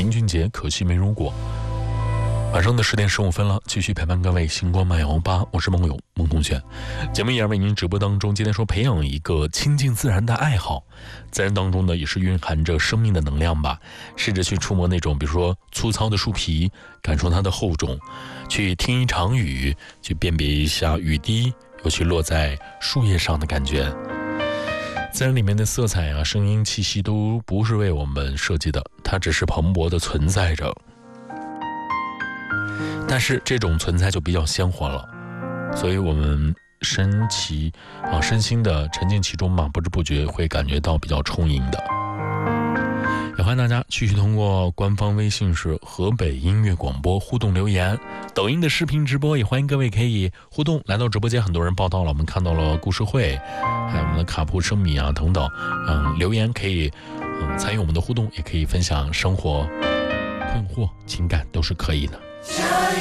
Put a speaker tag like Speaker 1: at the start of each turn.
Speaker 1: 林俊杰可惜没如果。晚上的10点15分了，继续陪伴各位星光漫游吧，我是梦友孟同学。节目依然为您直播当中，今天说培养一个亲近自然的爱好，自然当中呢也是蕴含着生命的能量吧。试着去触摸那种比如说粗糙的树皮，感受它的厚重，去听一场雨，去辨别一下雨滴尤其落在树叶上的感觉。自然里面的色彩啊、声音、气息都不是为我们设计的，它只是蓬勃的存在着。但是这种存在就比较鲜活了，所以我们身心的沉浸其中嘛，不知不觉会感觉到比较充盈的。也欢迎大家继续通过官方微信是河北音乐广播互动留言，抖音的视频直播也欢迎各位可以互动。来到直播间，很多人报道了，我们看到了故事会，还有我们的卡普生米啊等等，留言可以参与我们的互动，也可以分享生活困惑、情感都是可以的。